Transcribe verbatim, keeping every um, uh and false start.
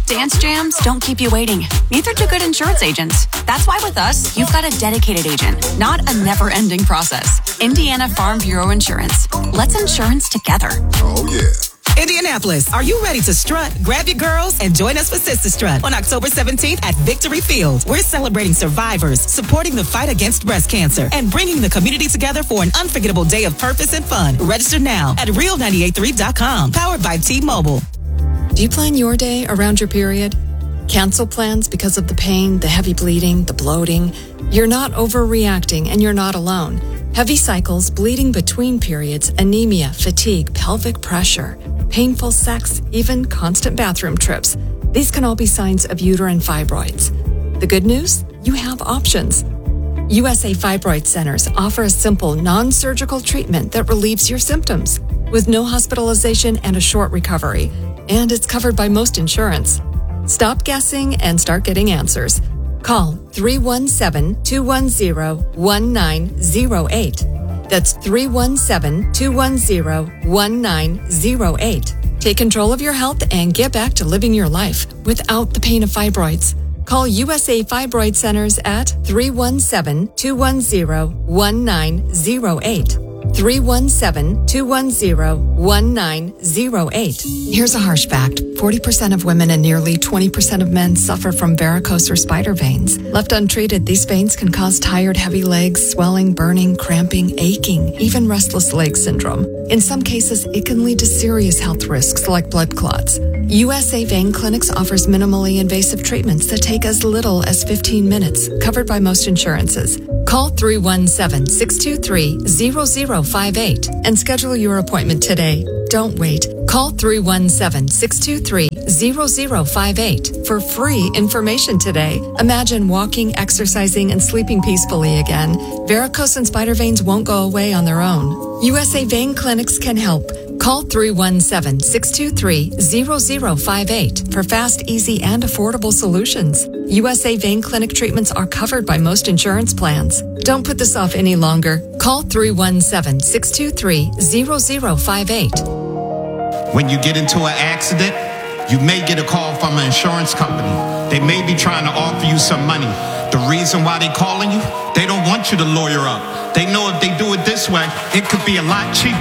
Dance jams don't keep you waiting. Neither do good insurance agents. That's why with us, you've got a dedicated agent, not a never-ending process. Indiana Farm Bureau Insurance. Let's insurance together. Oh, yeah. Indianapolis, are you ready to strut? Grab your girls and join us for Sister Strut on October seventeenth at Victory Field. We're celebrating survivors, supporting the fight against breast cancer, and bringing the community together for an unforgettable day of purpose and fun. Register now at real nine eight three dot com. Powered by T-Mobile. Do you plan your day around your period? Cancel plans because of the pain, the heavy bleeding, the bloating? You're not overreacting, and you're not alone. Heavy cycles, bleeding between periods, anemia, fatigue, pelvic pressure, painful sex, even constant bathroom trips. These can all be signs of uterine fibroids. The good news? You have options. U S A Fibroid Centers offer a simple, non-surgical treatment that relieves your symptoms with no hospitalization and a short recovery. And it's covered by most insurance. Stop guessing and start getting answers. Call three one seven, two one zero, one nine zero eight. That's three one seven, two one zero, one nine zero eight. Take control of your health and get back to living your life without the pain of fibroids. Call U S A Fibroid Centers at three one seven, two one zero, one nine zero eight. three one seven, two one zero, one nine zero eight. Here's a harsh fact. forty percent of women and nearly twenty percent of men suffer from varicose or spider veins. Left untreated, these veins can cause tired, heavy legs, swelling, burning, cramping, aching, even restless leg syndrome. In some cases, it can lead to serious health risks like blood clots. U S A Vein Clinics offers minimally invasive treatments that take as little as fifteen minutes, covered by most insurances. Call three one seven, six two three, zero zero five eight and schedule your appointment today. Don't wait. Call three one seven, six two three, zero zero five eight for free information today. Imagine walking, exercising, and sleeping peacefully again. Varicose and spider veins won't go away on their own. U S A Vein Clinics can help. Call three one seven, six two three, zero zero five eight for fast, easy, and affordable solutions. U S A Vein Clinic treatments are covered by most insurance plans. Don't put this off any longer. Call three one seven, six two three, zero zero five eight. When you get into an accident, you may get a call from an insurance company. They may be trying to offer you some money. The reason why they're calling you, they don't want you to lawyer up. They know if they do it this way, it could be a lot cheaper.